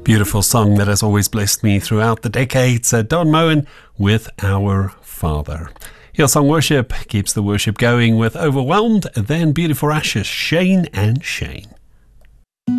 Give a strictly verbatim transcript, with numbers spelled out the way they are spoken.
Beautiful song that has always blessed me throughout the decades. Uh, Don Moen with Our Father. Hillsong Worship keeps the worship going with Overwhelmed, then Beautiful Ashes, Shane and Shane.